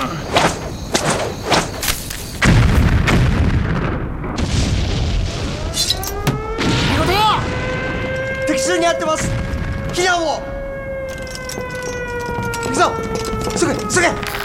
見事よ。 敵襲に遭ってます。避難を。行くぞ。すぐ。